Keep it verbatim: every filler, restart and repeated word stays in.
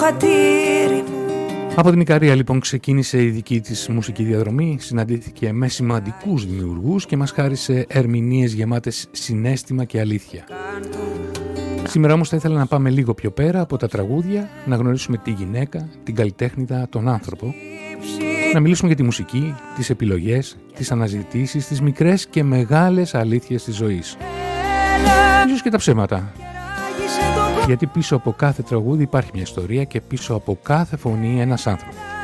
χατήρι μου. Από την Ικαρία λοιπόν ξεκίνησε η δική της μουσική διαδρομή, συναντήθηκε με σημαντικούς δημιουργούς και μας χάρισε ερμηνείες γεμάτες συναίσθημα και αλήθεια. Σήμερα όμως θα ήθελα να πάμε λίγο πιο πέρα από τα τραγούδια, να γνωρίσουμε τη γυναίκα, την καλλιτέχνηδα, τον άνθρωπο, να μιλήσουμε για τη μουσική, τις επιλογές, τις αναζητήσεις, τις μικρές και μεγάλες αλήθειες της ζωής. Ίσως και τα ψέματα. Γιατί πίσω από κάθε τραγούδι υπάρχει μια ιστορία και πίσω από κάθε φωνή ένας άνθρωπος.